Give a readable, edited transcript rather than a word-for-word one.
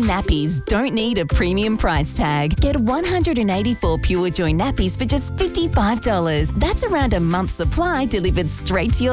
nappies don't need a premium price tag. Get 184 Pure Joy nappies for just $55. That's around a month's supply delivered straight to your